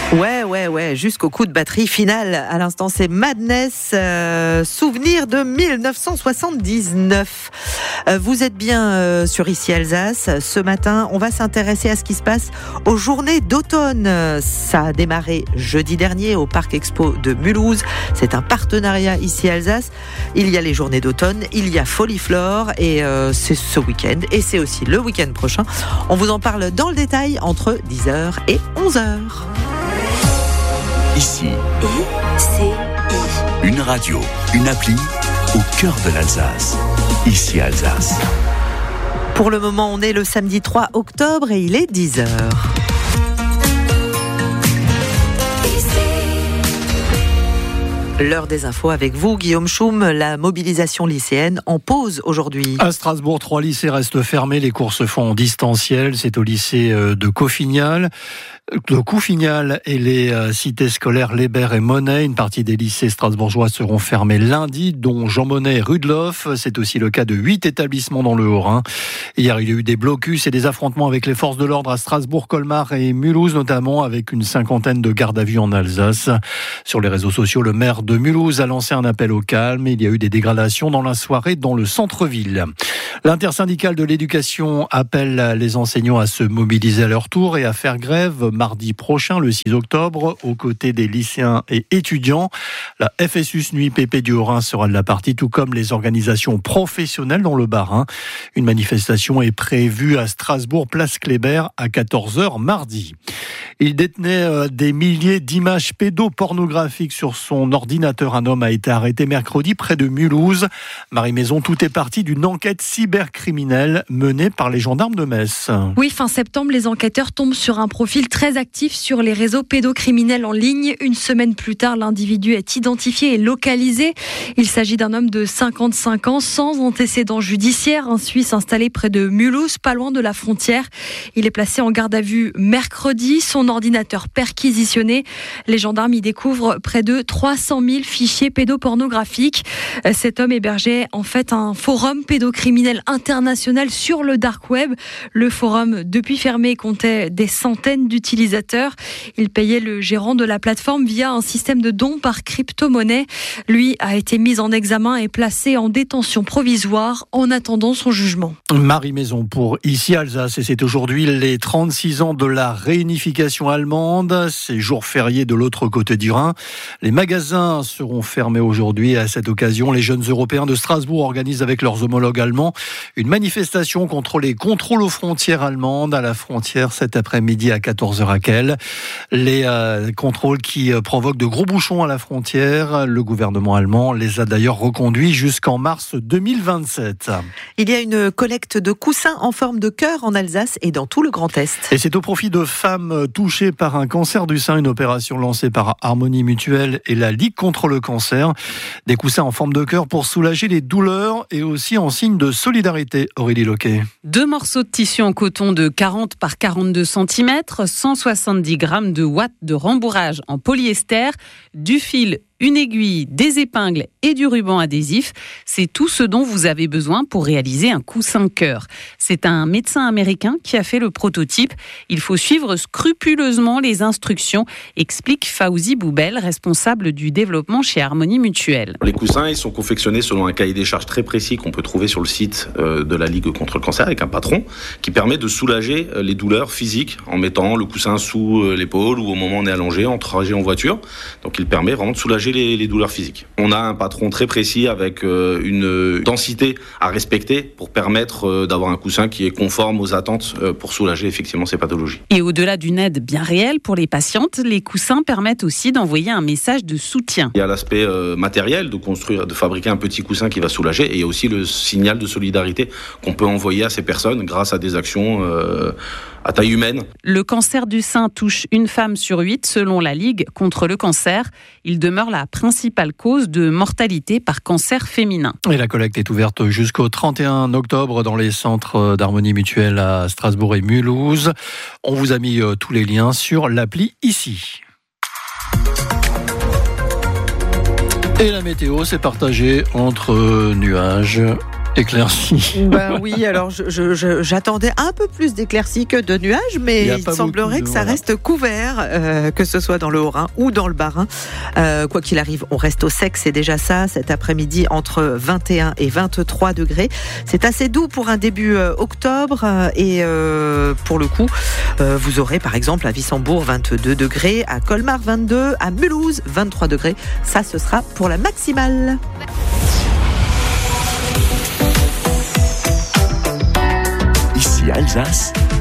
Ouais, jusqu'au coup de batterie final. À l'instant, c'est Madness, souvenir de 1979. Vous êtes bien sur Ici Alsace. Ce matin, on va s'intéresser à ce qui se passe aux journées d'automne. Ça a démarré jeudi dernier au Parc Expo de Mulhouse. C'est un partenariat Ici Alsace. Il y a les journées d'automne, il y a Foliflore et c'est ce week-end et c'est aussi le week-end prochain. On vous en parle dans le détail entre 10h et 11h. Ici, une radio, une appli au cœur de l'Alsace. Ici Alsace. Pour le moment, on est le samedi 3 octobre et il est 10h. L'heure des infos avec vous, Guillaume Schum. La mobilisation lycéenne en pause aujourd'hui. À Strasbourg, 3 lycées restent fermés. Les cours se font en distanciel. C'est au lycée de Coffignal. Le Couffignal et les cités scolaires Lébert et Monet. Une partie des lycées strasbourgeois seront fermés lundi, dont Jean Monnet et Rudloff. C'est aussi le cas de 8 établissements dans le Haut-Rhin. Hier, il y a eu des blocus et des affrontements avec les forces de l'ordre à Strasbourg, Colmar et Mulhouse, notamment avec une cinquantaine de gardes à vue en Alsace. Sur les réseaux sociaux, le maire de Mulhouse a lancé un appel au calme. Il y a eu des dégradations dans la soirée dans le centre-ville. L'intersyndicale de l'éducation appelle les enseignants à se mobiliser à leur tour et à faire grève mardi prochain, le 6 octobre, aux côtés des lycéens et étudiants. La FSUS Nuit PP du Haut-Rhin sera de la partie, tout comme les organisations professionnelles dans le Bas-Rhin. Une manifestation est prévue à Strasbourg, place Kléber, à 14h mardi. Il détenait des milliers d'images pédopornographiques sur son ordinateur. Un homme a été arrêté mercredi près de Mulhouse. Marie Maison, tout est parti d'une enquête cybercriminelle menée par les gendarmes de Metz. Oui, fin septembre, les enquêteurs tombent sur un profil très actif sur les réseaux pédocriminels en ligne. Une semaine plus tard, l'individu est identifié et localisé. Il s'agit d'un homme de 55 ans, sans antécédent judiciaire, un Suisse installé près de Mulhouse, pas loin de la frontière. Il est placé en garde à vue mercredi. Son ordinateur perquisitionné. Les gendarmes y découvrent près de 300 000 fichiers pédopornographiques. Cet homme hébergeait en fait un forum pédocriminel international sur le dark web. Le forum, depuis fermé, comptait des centaines d'utilisateurs. Il payait le gérant de la plateforme via un système de dons par crypto-monnaie. Lui a été mis en examen et placé en détention provisoire en attendant son jugement. Marie Maison pour Ici Alsace, et c'est aujourd'hui les 36 ans de la réunification allemande. C'est jour férié de l'autre côté du Rhin. Les magasins seront fermés aujourd'hui. À cette occasion, les jeunes Européens de Strasbourg organisent avec leurs homologues allemands une manifestation contre les contrôles aux frontières allemandes. À la frontière cet après-midi à 14h à Kehl. Les contrôles qui provoquent de gros bouchons à la frontière. Le gouvernement allemand les a d'ailleurs reconduits jusqu'en mars 2027. Il y a une collecte de coussins en forme de cœur en Alsace et dans tout le Grand Est. Et c'est au profit de femmes touchées par un cancer du sein, une opération lancée par Harmonie Mutuelle et la Ligue contre le cancer. Des coussins en forme de cœur pour soulager les douleurs et aussi en signe de solidarité. Aurélie Loquet. 2 morceaux de tissu en coton de 40 par 42 cm, 170 grammes de watts de rembourrage en polyester, du fil, une aiguille, des épingles et du ruban adhésif. C'est tout ce dont vous avez besoin pour réaliser un coussin cœur. C'est un médecin américain qui a fait le prototype. Il faut suivre scrupuleusement les instructions, explique Fawzi Boubel, responsable du développement chez Harmonie Mutuelle. Les coussins, ils sont confectionnés selon un cahier des charges très précis qu'on peut trouver sur le site de la Ligue contre le cancer avec un patron qui permet de soulager les douleurs physiques en mettant le coussin sous l'épaule ou au moment où on est allongé, en trajet en voiture. Donc il permet vraiment de soulager les douleurs physiques. On a un patron très précis avec une densité à respecter pour permettre d'avoir un coussin qui est conforme aux attentes pour soulager effectivement ces pathologies. Et au-delà d'une aide bien réelle pour les patientes, les coussins permettent aussi d'envoyer un message de soutien. Il y a l'aspect matériel de fabriquer un petit coussin qui va soulager, et il y a aussi le signal de solidarité qu'on peut envoyer à ces personnes grâce à des actions à taille humaine. Le cancer du sein touche une femme sur 8 selon la Ligue contre le cancer. Il demeure la principale cause de mortalité par cancer féminin. Et la collecte est ouverte jusqu'au 31 octobre dans les centres d'Harmonie Mutuelle à Strasbourg et Mulhouse. On vous a mis tous les liens sur l'appli ici. Et la météo, c'est partagé entre nuages éclaircies. Ben oui, alors j'attendais un peu plus d'éclaircies que de nuages, mais il semblerait que ça reste couvert, que ce soit dans le Haut-Rhin ou dans le Bas-Rhin. Quoi qu'il arrive, on reste au sec, c'est déjà ça. Cet après-midi, entre 21 et 23 degrés. C'est assez doux pour un début octobre. Et pour le coup, vous aurez par exemple à Wissembourg 22 degrés, à Colmar 22, à Mulhouse 23 degrés. Ça, ce sera pour la maximale. Ici Alsace,